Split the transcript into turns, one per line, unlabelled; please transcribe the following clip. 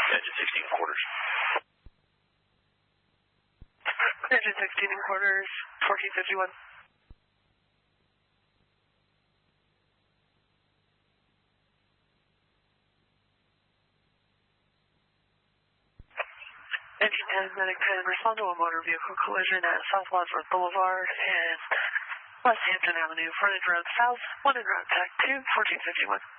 Engine 16 and quarters.
Engine 16 and quarters, 1451. Engine 10, Medic 10, respond to a motor vehicle collision at South Wadsworth Boulevard and West Hampton Avenue, frontage road south, 1 en route, tag 2, 1451.